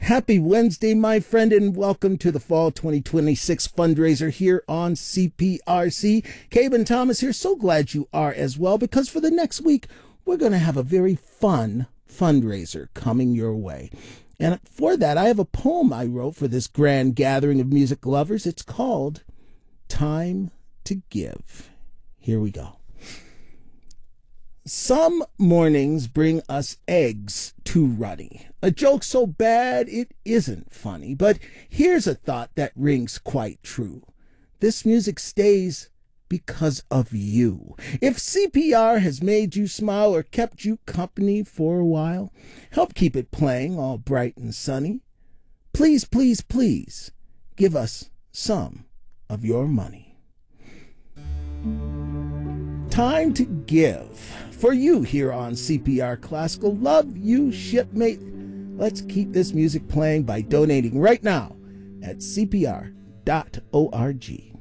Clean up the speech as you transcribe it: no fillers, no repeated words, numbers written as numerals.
Happy Wednesday, my friend, and welcome to the Fall 2026 fundraiser here on CPRC. Caben Thomas here. So glad you are as well, because for the next week, we're going to have a very fun fundraiser coming your way. And for that, I have a poem I wrote for this grand gathering of music lovers. It's called Time to Give. Here we go. Some mornings bring us eggs too runny. A joke so bad it isn't funny. But here's a thought that rings quite true. This music stays because of you. If CPR has made you smile or kept you company for a while, help keep it playing all bright and sunny. Please, please, please give us some of your money. Time to give. For you here on CPR Classical. Love you, shipmate. Let's keep this music playing by donating right now at cpr.org.